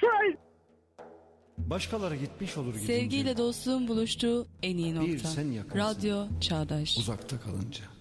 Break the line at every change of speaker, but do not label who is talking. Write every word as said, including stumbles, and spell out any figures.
say.
Başkaları gitmiş olur gidince.
Sevgiyle dostluğun buluştuğu en iyi nokta.
Bir sen yakınsın.
Radyo Çağdaş.
Uzakta kalınca.